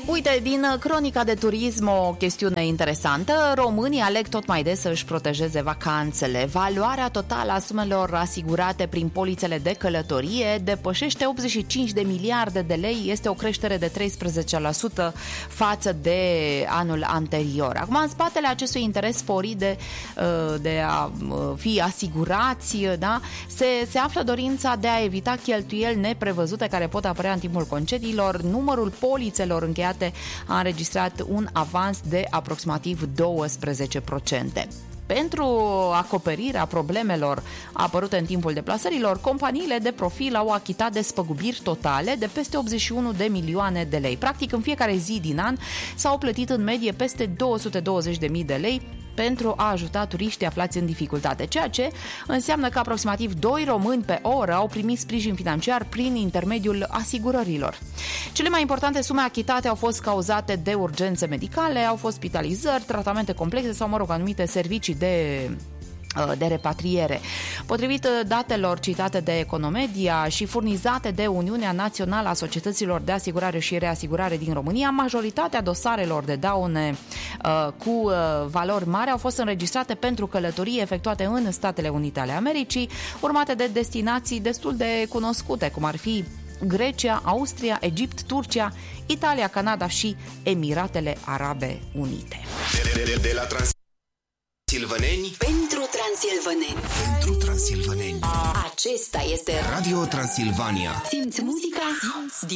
Uite, din cronica de turism o chestiune interesantă. Românii aleg tot mai des să își protejeze vacanțele. Valoarea totală a sumelor asigurate prin polițele de călătorie depășește 85 de miliarde de lei. Este o creștere de 13% față de anul anterior. Acum, în spatele acestui interes sporit de a fi asigurați, da, se află dorința de a evita cheltuieli neprevăzute care pot apărea în timpul concediilor. Numărul polițelor încheiate a înregistrat un avans de aproximativ 12%. Pentru acoperirea problemelor apărute în timpul deplasărilor, companiile de profil au achitat despăgubiri totale de peste 81 de milioane de lei. Practic, în fiecare zi din an s-au plătit în medie peste 220.000 de lei pentru a ajuta turiștii aflați în dificultate, ceea ce înseamnă că aproximativ 2 români pe oră au primit sprijin financiar prin intermediul asigurărilor. Cele mai importante sume achitate au fost cauzate de urgențe medicale, au fost spitalizări, tratamente complexe sau, anumite servicii de repatriere. Potrivit datelor citate de Economedia și furnizate de Uniunea Națională a Societăților de Asigurare și Reasigurare din România, majoritatea dosarelor de daune cu valori mari au fost înregistrate pentru călătorii efectuate în Statele Unite ale Americii, urmate de destinații destul de cunoscute, cum ar fi Grecia, Austria, Egipt, Turcia, Italia, Canada și Emiratele Arabe Unite. De la Transilvaneni pentru transilvaneni. Pentru transilvaneni. Acesta este Radio Transilvania. Simți muzica? Simți